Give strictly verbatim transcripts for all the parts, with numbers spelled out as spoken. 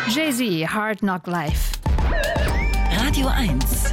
Jay-Z, Hard Knock Life. Radio eins.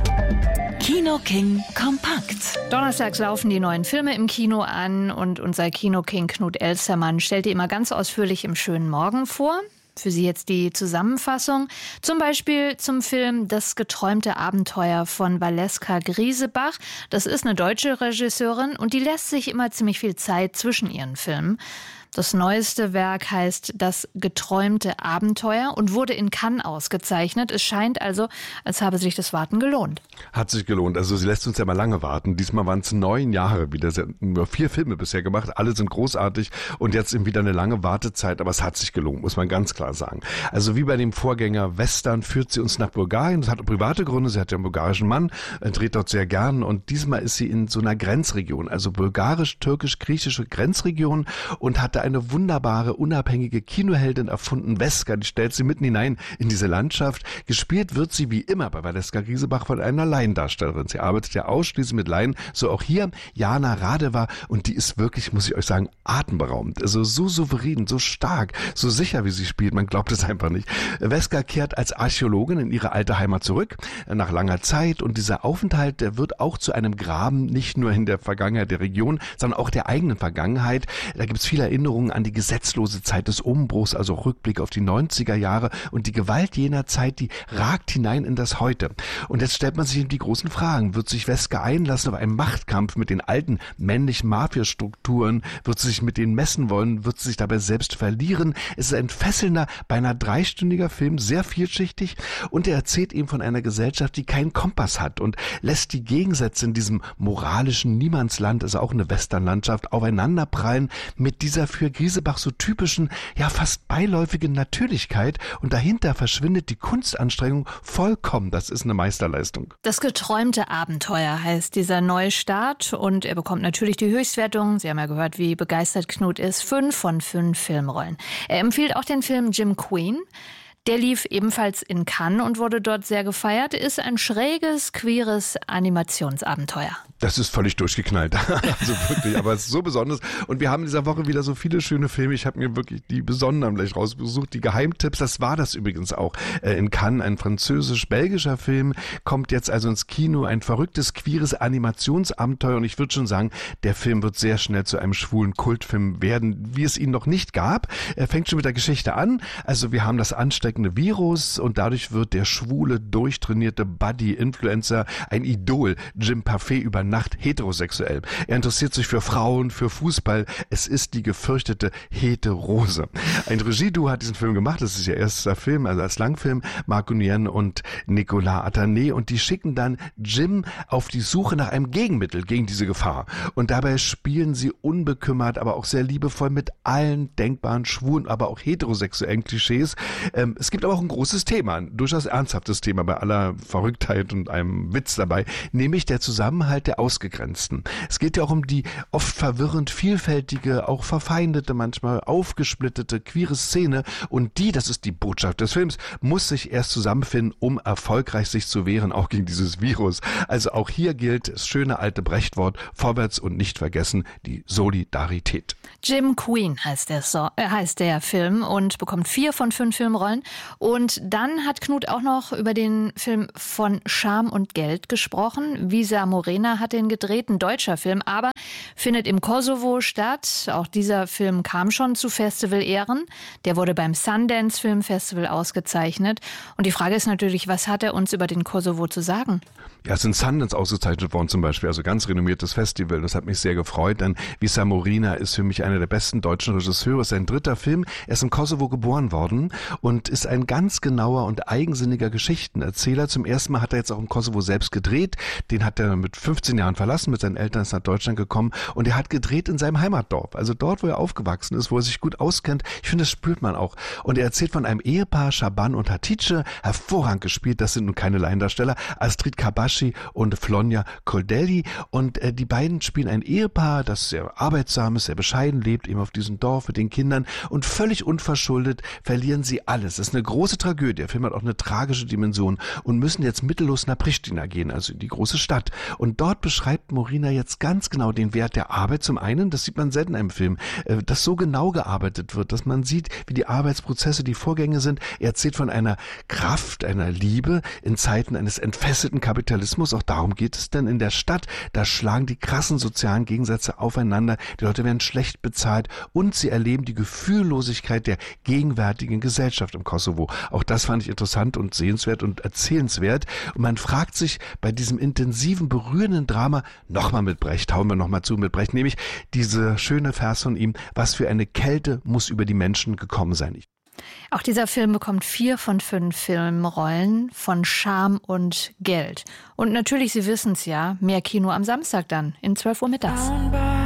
Kino King kompakt. Donnerstags laufen die neuen Filme im Kino an und unser Kino-King Knut Elstermann stellt die immer ganz ausführlich im schönen Morgen vor. Für Sie jetzt die Zusammenfassung. Zum Beispiel zum Film Das geträumte Abenteuer von Valeska Griesebach. Das ist eine deutsche Regisseurin und die lässt sich immer ziemlich viel Zeit zwischen ihren Filmen. Das neueste Werk heißt Das geträumte Abenteuer und wurde in Cannes ausgezeichnet. Es scheint also, als habe sich das Warten gelohnt. Hat sich gelohnt. Also sie lässt uns ja mal lange warten. Diesmal waren es neun Jahre wieder. Sie hat nur vier Filme bisher gemacht. Alle sind großartig und jetzt eben wieder eine lange Wartezeit. Aber es hat sich gelohnt, muss man ganz klar sagen. Also wie bei dem Vorgänger Western führt sie uns nach Bulgarien. Das hat private Gründe. Sie hat ja einen bulgarischen Mann, dreht dort sehr gern. Und diesmal ist sie in so einer Grenzregion, also bulgarisch-türkisch-griechische Grenzregion und hatte eine wunderbare, unabhängige Kinoheldin erfunden, Veska, die stellt sie mitten hinein in diese Landschaft. Gespielt wird sie wie immer bei Valeska Griesebach von einer Laiendarstellerin. Sie arbeitet ja ausschließlich mit Laien, so auch hier Jana Radeva und die ist wirklich, muss ich euch sagen, atemberaubend. Also so souverän, so stark, so sicher, wie sie spielt, man glaubt es einfach nicht. Veska kehrt als Archäologin in ihre alte Heimat zurück, nach langer Zeit und dieser Aufenthalt, der wird auch zu einem Graben, nicht nur in der Vergangenheit der Region, sondern auch der eigenen Vergangenheit. Da gibt es viele Erinnerungen an die gesetzlose Zeit des Umbruchs, also Rückblick auf die neunziger Jahre und die Gewalt jener Zeit, die ragt hinein in das Heute. Und jetzt stellt man sich die großen Fragen. Wird sich Veska einlassen auf einen Machtkampf mit den alten männlichen Mafia-Strukturen? Wird sie sich mit denen messen wollen? Wird sie sich dabei selbst verlieren? Es ist ein fesselnder, beinahe dreistündiger Film, sehr vielschichtig und er erzählt eben von einer Gesellschaft, die keinen Kompass hat und lässt die Gegensätze in diesem moralischen Niemandsland, also auch eine Westernlandschaft, aufeinanderprallen mit dieser für Griesebach so typischen, ja fast beiläufigen Natürlichkeit und dahinter verschwindet die Kunstanstrengung vollkommen. Das ist eine Meisterleistung. Das geträumte Abenteuer heißt dieser Neustart und er bekommt natürlich die Höchstwertung. Sie haben ja gehört, wie begeistert Knut ist. Fünf von fünf Filmrollen. Er empfiehlt auch den Film Jim Queen. Der lief ebenfalls in Cannes und wurde dort sehr gefeiert. Ist ein schräges, queeres Animationsabenteuer. Das ist völlig durchgeknallt. Also wirklich, aber es ist so besonders. Und wir haben in dieser Woche wieder so viele schöne Filme. Ich habe mir wirklich die besonderen gleich rausgesucht. Die Geheimtipps, das war das übrigens auch äh, in Cannes. Ein französisch-belgischer Film kommt jetzt also ins Kino. Ein verrücktes, queeres Animationsabenteuer. Und ich würde schon sagen, der Film wird sehr schnell zu einem schwulen Kultfilm werden, wie es ihn noch nicht gab. Er fängt schon mit der Geschichte an. Also wir haben das ansteckende Virus und dadurch wird der schwule, durchtrainierte Buddy-Influencer ein Idol. Jim Parfait über Nacht heterosexuell. Er interessiert sich für Frauen, für Fußball. Es ist die gefürchtete Heterose. Ein Regieduo hat diesen Film gemacht. Das ist ihr erster Film, also als Langfilm. Marc Nguyen und Nicolas Atané. Und die schicken dann Jim auf die Suche nach einem Gegenmittel gegen diese Gefahr. Und dabei spielen sie unbekümmert, aber auch sehr liebevoll mit allen denkbaren schwulen, aber auch heterosexuellen Klischees. Ähm, es gibt aber auch ein großes Thema, ein durchaus ernsthaftes Thema bei aller Verrücktheit und einem Witz dabei, nämlich der Zusammenhalt der Ausgegrenzten. Es geht ja auch um die oft verwirrend vielfältige, auch verfeindete, manchmal aufgesplittete, queere Szene und die, das ist die Botschaft des Films, muss sich erst zusammenfinden, um erfolgreich sich zu wehren, auch gegen dieses Virus. Also auch hier gilt das schöne alte Brechtwort, vorwärts und nicht vergessen, die Solidarität. Jim Queen heißt der, so äh, heißt der Film und bekommt vier von fünf Filmrollen. Und dann hat Knut auch noch über den Film Von Scham und Geld gesprochen. Visa Morena hat den gedreht, ein deutscher Film, aber findet im Kosovo statt. Auch dieser Film kam schon zu Festival-Ehren. Der wurde beim Sundance Film Festival ausgezeichnet. Und die Frage ist natürlich, was hat er uns über den Kosovo zu sagen? Ja, es ist in Sundance ausgezeichnet worden zum Beispiel, also ganz renommiertes Festival. Das hat mich sehr gefreut, denn Visa Morena ist für mich einer der besten deutschen Regisseure. Sein dritter Film. Er ist im Kosovo geboren worden und ist ein ganz genauer und eigensinniger Geschichtenerzähler. Zum ersten Mal hat er jetzt auch im Kosovo selbst gedreht. Den hat er mit fünfzehn Jahren verlassen, mit seinen Eltern ist nach Deutschland gekommen und er hat gedreht in seinem Heimatdorf, also dort, wo er aufgewachsen ist, wo er sich gut auskennt. Ich finde, das spürt man auch. Und er erzählt von einem Ehepaar, Shaban und Hatice, hervorragend gespielt, das sind nun keine Laiendarsteller. Astrid Kabasch Maschi und Flonja Coldelli. Und äh, die beiden spielen ein Ehepaar, das sehr arbeitsam ist, sehr bescheiden lebt, eben auf diesem Dorf mit den Kindern. Und völlig unverschuldet verlieren sie alles. Das ist eine große Tragödie. Der Film hat auch eine tragische Dimension und müssen jetzt mittellos nach Pristina gehen, also in die große Stadt. Und dort beschreibt Morina jetzt ganz genau den Wert der Arbeit. Zum einen, das sieht man selten in einem Film, äh, dass so genau gearbeitet wird, dass man sieht, wie die Arbeitsprozesse, die Vorgänge sind. Er erzählt von einer Kraft, einer Liebe in Zeiten eines entfesselten Kapitalismus. Auch darum geht es denn in der Stadt. Da schlagen die krassen sozialen Gegensätze aufeinander. Die Leute werden schlecht bezahlt und sie erleben die Gefühllosigkeit der gegenwärtigen Gesellschaft im Kosovo. Auch das fand ich interessant und sehenswert und erzählenswert. Und man fragt sich bei diesem intensiven, berührenden Drama, nochmal mit Brecht, hauen wir nochmal zu mit Brecht, nämlich diese schöne Vers von ihm, was für eine Kälte muss über die Menschen gekommen sein. Auch dieser Film bekommt vier von fünf Filmrollen von Scham und Geld. Und natürlich, Sie wissen es ja, mehr Kino am Samstag dann, in zwölf Uhr mittags.